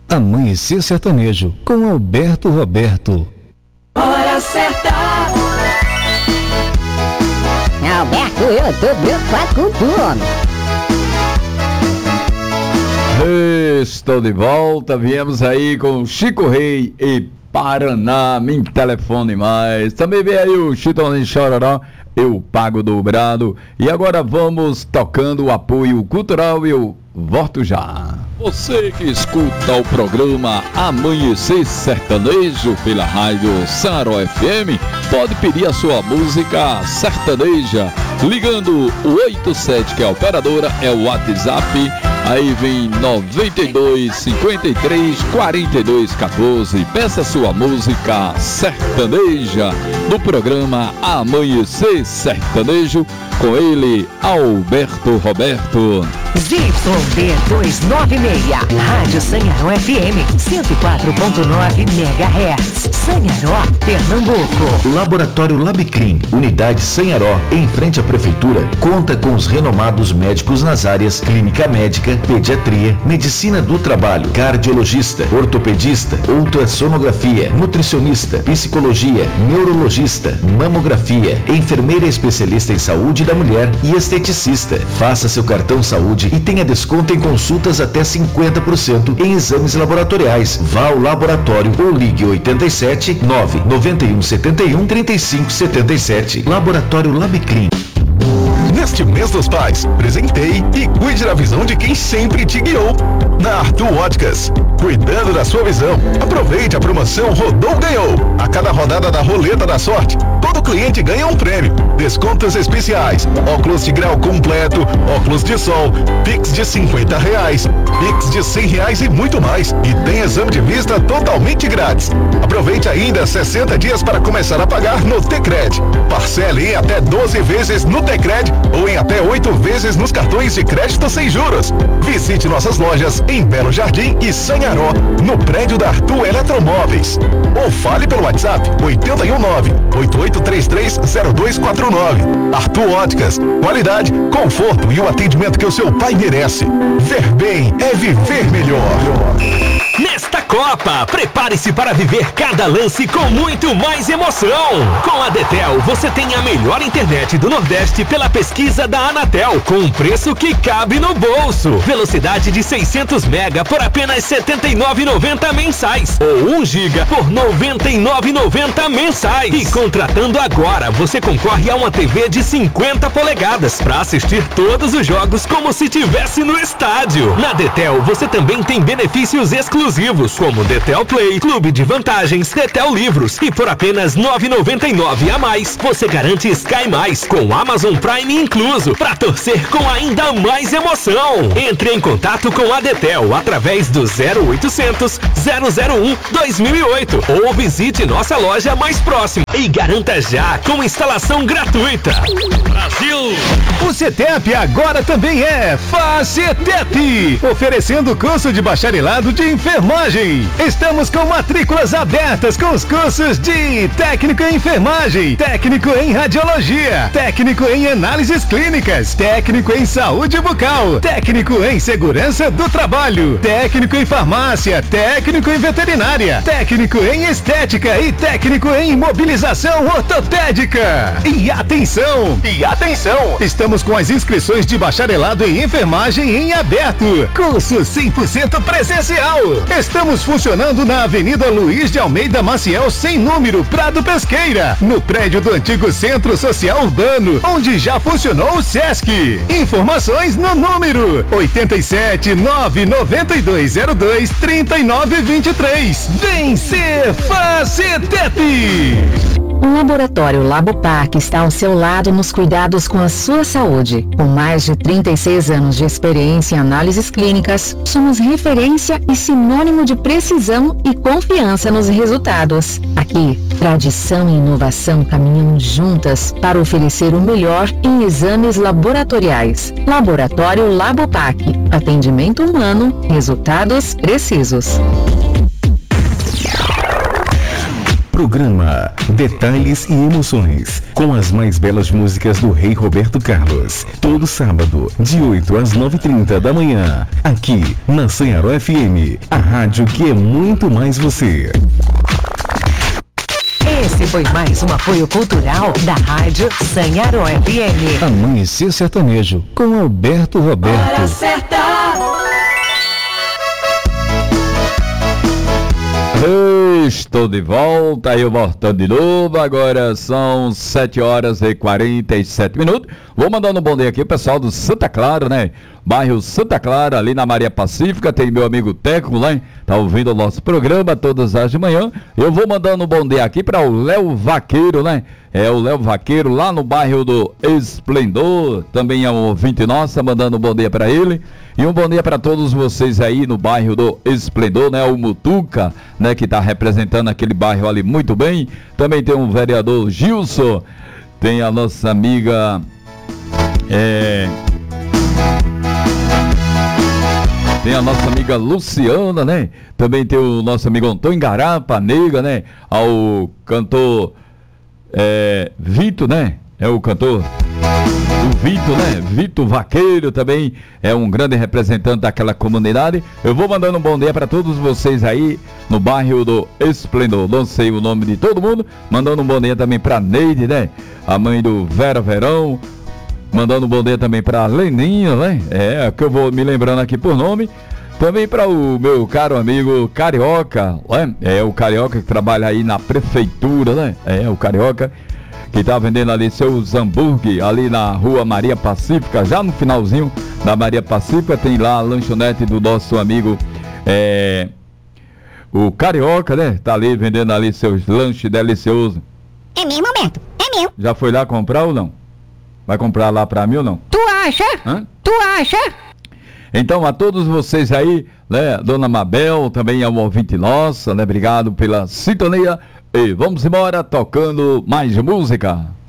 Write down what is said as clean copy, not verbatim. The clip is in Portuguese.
Amanhecer Sertanejo, com Alberto Roberto. Hora certa. Alberto, eu tô preocupado com tudo. Estou de volta, viemos aí com Chico Rei e Paraná, me telefone mais. Também vem aí o Chitãozinho Chororó, eu pago dobrado. E agora vamos tocando o apoio cultural e eu volto já. Você que escuta o programa Amanhecer Sertanejo pela rádio Sanaró FM, pode pedir a sua música sertaneja, ligando o 87, que é a operadora, é o WhatsApp, aí vem 92 53 42 14. Peça sua música sertaneja no programa Amanhecer Sertanejo, com ele, Alberto Roberto. ZYD 296, Rádio Sanharó FM, 104.9 MHz, Sanharó, Pernambuco. Laboratório Labicrim, Unidade Sanharó, em frente à Prefeitura, conta com os renomados médicos nas áreas Clínica Médica, Pediatria, Medicina do Trabalho, Cardiologista, Ortopedista, Ultrassonografia, Nutricionista, Psicologia, Neurologista, Mamografia, Enfermeira Especialista em Saúde da Mulher e Esteticista. Faça seu cartão saúde e tenha desconto em consultas até 50% em exames laboratoriais. Vá ao laboratório ou ligue 87 991 71 35 77. Laboratório Labicrim. Neste mês dos pais, presenteie e cuide da visão de quem sempre te guiou. Na Arthur Óticas, cuidando da sua visão. Aproveite a promoção Rodou Ganhou. A cada rodada da Roleta da Sorte, todo cliente ganha um prêmio. Descontos especiais, óculos de grau completo, óculos de sol, Pix de R$50, Pix de R$100 e muito mais. E tem exame de vista totalmente grátis. Aproveite ainda 60 dias para começar a pagar no Tecred. Parcele em até 12 vezes no Tecred ou em até 8 vezes nos cartões de crédito sem juros. Visite nossas lojas em Belo Jardim e Sanharó, no prédio da Arthur Eletromóveis. Ou fale pelo WhatsApp 819-8833-0249. Arthur Óticas, qualidade, conforto e o atendimento que o seu pai merece. Ver bem é viver melhor. Nesta Copa, prepare-se para viver cada lance com muito mais emoção. Com a Detel, você tem a melhor internet do Nordeste pela pesquisa da Anatel, com um preço que cabe no bolso. Velocidade de 600 mega por apenas R$ 79,90 mensais. Ou 1 giga por R$ 99,90 mensais. E contratando agora, você concorre a uma TV de 50 polegadas para assistir todos os jogos como se estivesse no estádio. Na Detel, você também tem benefícios exclusivos, como Detel Play, Clube de Vantagens, Detel Livros. E por apenas R$ 9,99 a mais, você garante Sky Mais, com Amazon Prime incluso, para torcer com ainda mais emoção. Entre em contato com a Detel através do 0800 001 2008 ou visite nossa loja mais próxima e garanta já com instalação gratuita. Brasil! O CETEP agora também é FACETEP, oferecendo curso de bacharelado de enfermagem. Estamos com matrículas abertas com os cursos de técnico em enfermagem, técnico em radiologia, técnico em análises clínicas, técnico em saúde bucal, técnico em segurança do trabalho, técnico em farmácia, técnico em veterinária, técnico em estética e técnico em imobilização ortopédica. E atenção, estamos com as inscrições de bacharelado em enfermagem em aberto, curso 100% presencial. Estamos funcionando na Avenida Luiz de Almeida Maciel, sem número, Prado Pesqueira, no prédio do antigo Centro Social Urbano, onde já funcionou o Sesc. Informações no número 87 99202 3923. Vem ser FACETEP! O Laboratório Labopac está ao seu lado nos cuidados com a sua saúde. Com mais de 36 anos de experiência em análises clínicas, somos referência e sinônimo de precisão e confiança nos resultados. Aqui, tradição e inovação caminham juntas para oferecer o melhor em exames laboratoriais. Laboratório Labopac. Atendimento humano, resultados precisos. programa Detalhes e Emoções, com as mais belas músicas do Rei Roberto Carlos. Todo sábado, de 8 às 9h30 da manhã, aqui na Sanharó FM, a rádio que é muito mais você. Esse foi mais um apoio cultural da Rádio Sanharó FM. Amanhecer Sertanejo, com Alberto Roberto. Hora certa. Estou de volta, eu voltando de novo. Agora são 7h47. Vou mandando um bom dia aqui, o pessoal do Santa Clara, né? Bairro Santa Clara, ali na Maria Pacífica. Tem meu amigo Teco, né? Tá ouvindo o nosso programa todas as de manhã. Eu vou mandando um bom dia aqui para o Léo Vaqueiro, né? É o Léo Vaqueiro, lá no bairro do Esplendor. Também é um ouvinte nossa, mandando um bom dia para ele. E um bom dia para todos vocês aí no bairro do Esplendor, né? O Mutuca, né? Que tá representando aquele bairro ali muito bem. Também tem um vereador Gilson. Tem a nossa amiga... Tem a nossa amiga Luciana, né? Também tem o nosso amigo Antônio Garapa, Nega, né? Ao cantor Vitor, né? É o cantor... O Vitor, né? Vitor Vaqueiro também é um grande representante daquela comunidade. Eu vou mandando um bom dia para todos vocês aí no bairro do Esplendor. Não sei o nome de todo mundo. Mandando um bom dia também para Neide, né? A mãe do Vera Verão. Mandando um bom dia também para Leninha, né? Que eu vou me lembrando aqui por nome. Também para o meu caro amigo Carioca, né? O Carioca que trabalha aí na prefeitura, né? O Carioca que tá vendendo ali seus hambúrguer ali na rua Maria Pacífica, já no finalzinho da Maria Pacífica, tem lá a lanchonete do nosso amigo o Carioca, né? Tá ali vendendo ali seus lanches deliciosos. É mesmo, Alberto? É mesmo. Já foi lá comprar ou não? Vai comprar lá pra mim ou não? Tu acha? Hã? Tu acha? Então, a todos vocês aí, né? Dona Mabel também é um ouvinte nossa, né? Obrigado pela sintonia. E vamos embora tocando mais música.